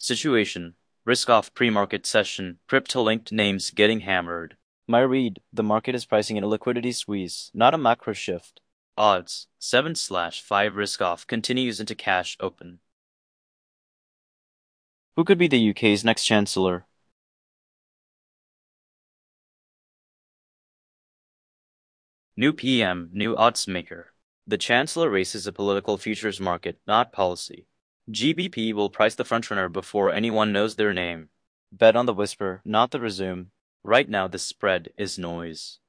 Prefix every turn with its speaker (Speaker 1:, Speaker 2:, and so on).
Speaker 1: Situation: risk-off pre-market session, crypto-linked names getting hammered. My read: the market is pricing in a liquidity squeeze, not a macro shift. Odds: 7/5 risk-off continues into cash open. Who could be the UK's next Chancellor? New PM, new odds maker. The Chancellor race is a political futures market, not policy. GBP will price the frontrunner before anyone knows their name. Bet on the whisper, not the resume. Right now the spread is noise.